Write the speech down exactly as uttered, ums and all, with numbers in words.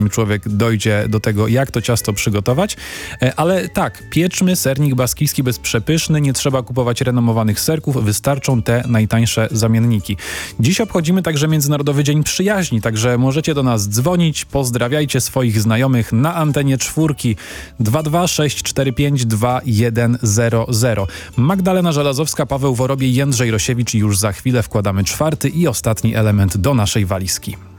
człowiek dojdzie do tego, jak to ciasto przygotować. Ale tak, pieczmy sernik baskijski bezprzepyszny, nie trzeba kupować renomowanych serków, wystarczą te najtańsze zamienniki. Dziś obchodzimy także Międzynarodowy Dzień Przyjaźni, także możecie do nas dzwonić, pozdrawiajcie swoich znajomych na antenie czwórki dwa dwa sześć cztery pięć dwa jeden zero zero. Magdalena Żelazowska, Paweł Worobiej, Jędrzej Rosiewicz i już za chwilę wkładamy czwarty i ostatni element do naszej walizki.